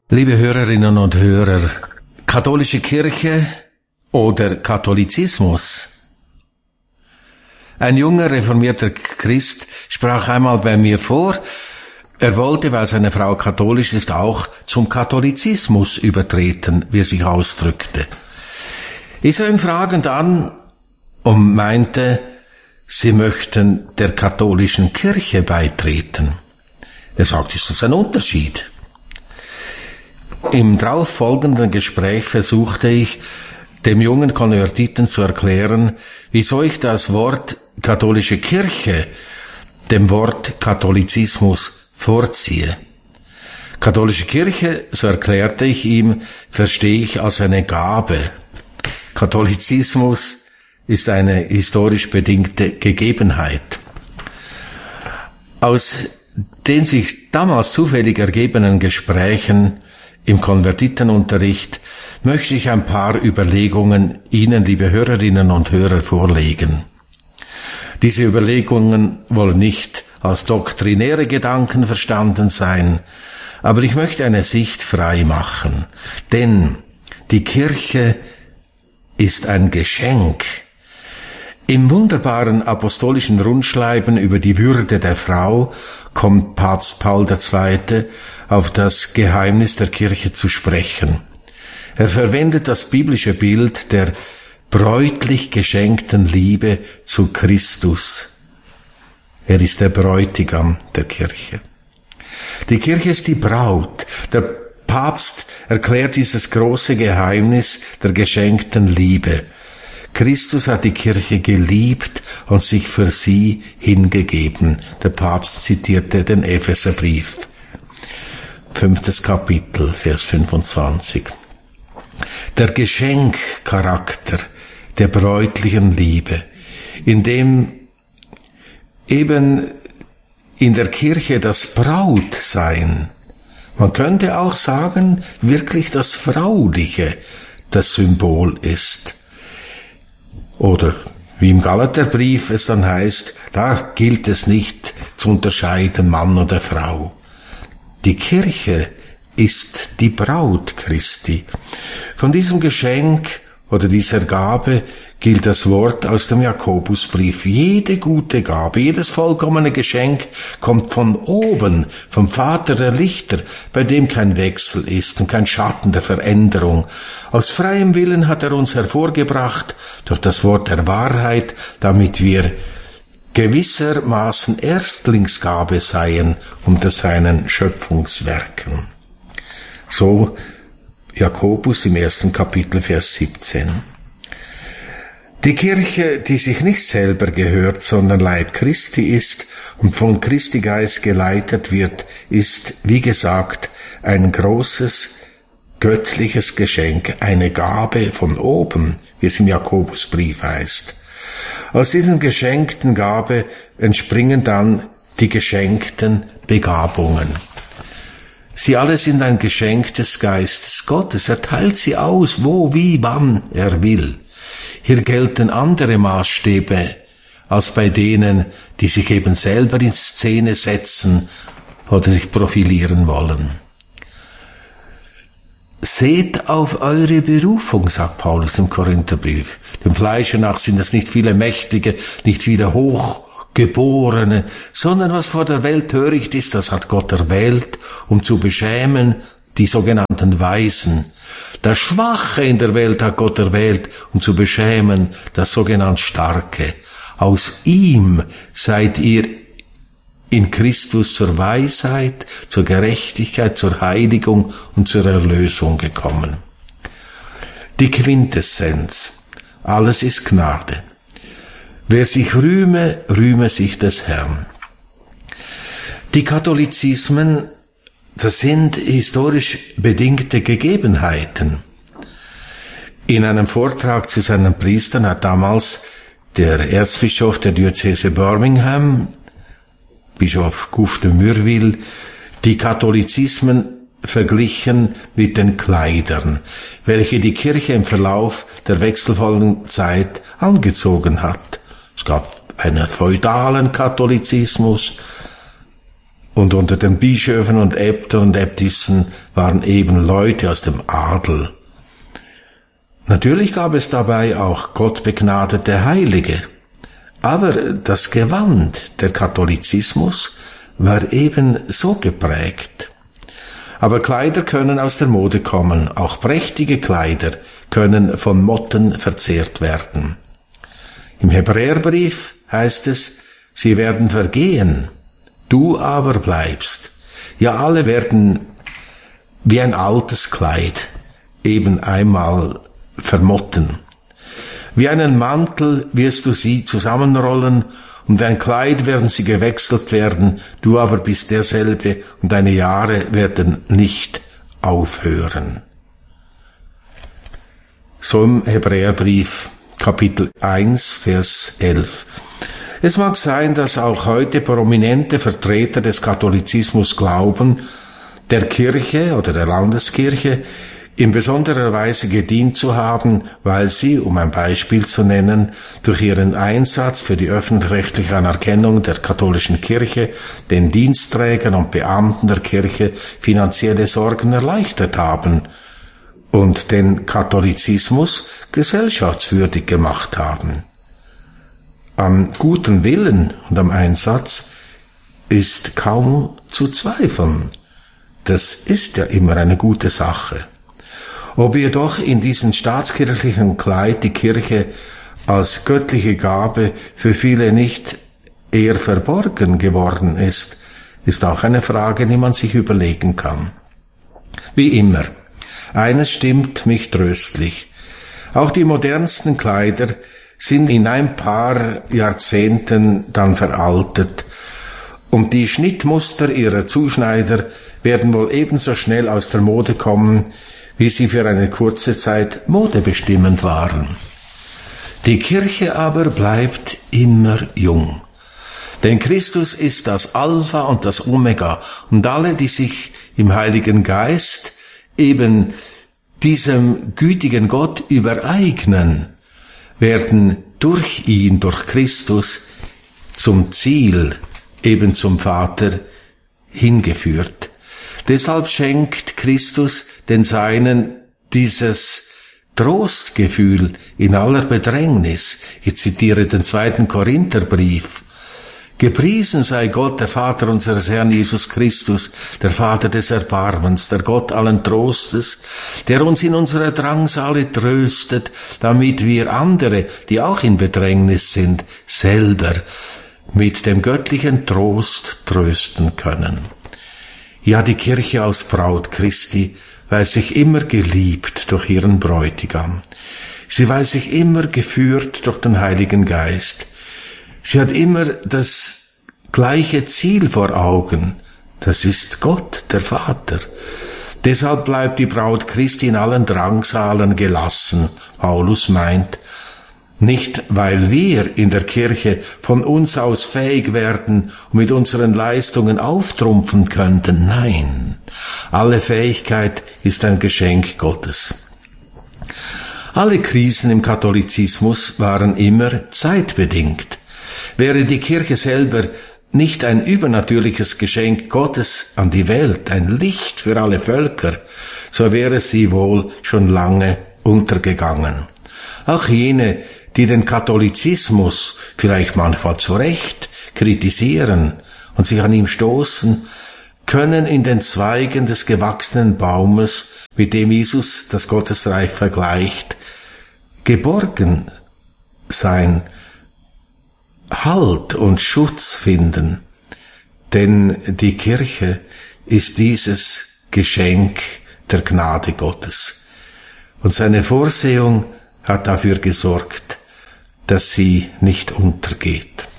Liebe Hörerinnen und Hörer, katholische Kirche oder Katholizismus? Ein junger reformierter Christ sprach einmal bei mir vor, er wollte, weil seine Frau katholisch ist, auch zum Katholizismus übertreten, wie er sich ausdrückte. Ich sah ihn fragend an und meinte, sie möchten der katholischen Kirche beitreten. Er sagte, ist das ein Unterschied? Im darauf folgenden Gespräch versuchte ich, dem jungen Konvertiten zu erklären, wieso ich das Wort katholische Kirche dem Wort Katholizismus vorziehe. Katholische Kirche, so erklärte ich ihm, verstehe ich als eine Gabe. Katholizismus ist eine historisch bedingte Gegebenheit. Aus den sich damals zufällig ergebenen Gesprächen im Konvertitenunterricht möchte ich ein paar Überlegungen Ihnen, liebe Hörerinnen und Hörer, vorlegen. Diese Überlegungen wollen nicht als doktrinäre Gedanken verstanden sein, aber ich möchte eine Sicht frei machen, denn die Kirche ist ein Geschenk. Im wunderbaren apostolischen Rundschreiben über die Würde der Frau kommt Papst Paul II. Auf das Geheimnis der Kirche zu sprechen. Er verwendet das biblische Bild der bräutlich geschenkten Liebe zu Christus. Er ist der Bräutigam der Kirche. Die Kirche ist die Braut. Der Papst erklärt dieses große Geheimnis der geschenkten Liebe. Christus hat die Kirche geliebt und sich für sie hingegeben. Der Papst zitierte den Epheserbrief. 5. Kapitel, Vers 25. Der Geschenkcharakter der bräutlichen Liebe, in dem eben in der Kirche das Brautsein, man könnte auch sagen, wirklich das Frauliche, das Symbol ist. Oder wie im Galaterbrief es dann heißt, da gilt es nicht zu unterscheiden, Mann oder Frau. Die Kirche ist die Braut Christi. Von diesem Geschenk oder dieser Gabe gilt das Wort aus dem Jakobusbrief. Jede gute Gabe, jedes vollkommene Geschenk kommt von oben, vom Vater der Lichter, bei dem kein Wechsel ist und kein Schatten der Veränderung. Aus freiem Willen hat er uns hervorgebracht durch das Wort der Wahrheit, damit wir gewissermaßen Erstlingsgabe seien unter seinen Schöpfungswerken. So Jakobus im 1. Kapitel, Vers 17. Die Kirche, die sich nicht selber gehört, sondern Leib Christi ist und von Christi Geist geleitet wird, ist, wie gesagt, ein großes göttliches Geschenk, eine Gabe von oben, wie es im Jakobusbrief heißt. Aus diesen geschenkten Gabe entspringen dann die geschenkten Begabungen. Sie alle sind ein Geschenk des Geistes Gottes. Er teilt sie aus, wo, wie, wann er will. Hier gelten andere Maßstäbe als bei denen, die sich eben selber in Szene setzen oder sich profilieren wollen. Seht auf eure Berufung, sagt Paulus im Korintherbrief. Dem Fleische nach sind es nicht viele Mächtige, nicht viele Hochgeborene, sondern was vor der Welt töricht ist, das hat Gott erwählt, um zu beschämen die sogenannten Weisen. Das Schwache in der Welt hat Gott erwählt, um zu beschämen das sogenannte Starke. Aus ihm seid ihr in Christus zur Weisheit, zur Gerechtigkeit, zur Heiligung und zur Erlösung gekommen. Die Quintessenz. Alles ist Gnade. Wer sich rühme, rühme sich des Herrn. Die Katholizismen, das sind historisch bedingte Gegebenheiten. In einem Vortrag zu seinen Priestern hat damals der Erzbischof der Diözese Birmingham, Bischof Gouffre de Murville, die Katholizismen verglichen mit den Kleidern, welche die Kirche im Verlauf der wechselvollen Zeit angezogen hat. Es gab einen feudalen Katholizismus Und unter den Bischöfen und Äbten und Äbtissen waren eben Leute aus dem Adel. Natürlich gab es dabei auch gottbegnadete Heilige, aber das Gewand der Katholizismus war eben so geprägt. Aber Kleider können aus der Mode kommen, auch prächtige Kleider können von Motten verzehrt werden. Im Hebräerbrief heißt es, sie werden vergehen, du aber bleibst. Ja, alle werden wie ein altes Kleid eben einmal vermotten. Wie einen Mantel wirst du sie zusammenrollen, und wie ein Kleid werden sie gewechselt werden, du aber bist derselbe, und deine Jahre werden nicht aufhören. So im Hebräerbrief, Kapitel 1, Vers 11. Es mag sein, dass auch heute prominente Vertreter des Katholizismus glauben, der Kirche oder der Landeskirche in besonderer Weise gedient zu haben, weil sie, um ein Beispiel zu nennen, durch ihren Einsatz für die öffentlich-rechtliche Anerkennung der katholischen Kirche den Dienstträgern und Beamten der Kirche finanzielle Sorgen erleichtert haben und den Katholizismus gesellschaftswürdig gemacht haben. Am guten Willen und am Einsatz ist kaum zu zweifeln. Das ist ja immer eine gute Sache. Ob jedoch in diesem staatskirchlichen Kleid die Kirche als göttliche Gabe für viele nicht eher verborgen geworden ist, ist auch eine Frage, die man sich überlegen kann. Wie immer, eines stimmt mich tröstlich. Auch die modernsten Kleider sind in ein paar Jahrzehnten dann veraltet, und die Schnittmuster ihrer Zuschneider werden wohl ebenso schnell aus der Mode kommen, wie sie für eine kurze Zeit modebestimmend waren. Die Kirche aber bleibt immer jung. Denn Christus ist das Alpha und das Omega, und alle, die sich im Heiligen Geist eben diesem gütigen Gott übereignen, werden durch ihn, durch Christus, zum Ziel, eben zum Vater, hingeführt. Deshalb schenkt Christus den Seinen dieses Trostgefühl in aller Bedrängnis. Ich zitiere den 2. Korintherbrief. Gepriesen sei Gott, der Vater unseres Herrn Jesus Christus, der Vater des Erbarmens, der Gott allen Trostes, der uns in unserer Drangsale tröstet, damit wir andere, die auch in Bedrängnis sind, selber mit dem göttlichen Trost trösten können. Ja, die Kirche als Braut Christi weiß sich immer geliebt durch ihren Bräutigam. Sie weiß sich immer geführt durch den Heiligen Geist. Sie hat immer das gleiche Ziel vor Augen. Das ist Gott, der Vater. Deshalb bleibt die Braut Christi in allen Drangsalen gelassen. Paulus meint, nicht weil wir in der Kirche von uns aus fähig werden und mit unseren Leistungen auftrumpfen könnten. Nein, alle Fähigkeit ist ein Geschenk Gottes. Alle Krisen im Katholizismus waren immer zeitbedingt. Wäre die Kirche selber nicht ein übernatürliches Geschenk Gottes an die Welt, ein Licht für alle Völker, so wäre sie wohl schon lange untergegangen. Auch jene, die den Katholizismus vielleicht manchmal zu Recht kritisieren und sich an ihm stoßen, können in den Zweigen des gewachsenen Baumes, mit dem Jesus das Gottesreich vergleicht, geborgen sein, Halt und Schutz finden. Denn die Kirche ist dieses Geschenk der Gnade Gottes. Und seine Vorsehung hat dafür gesorgt, dass sie nicht untergeht.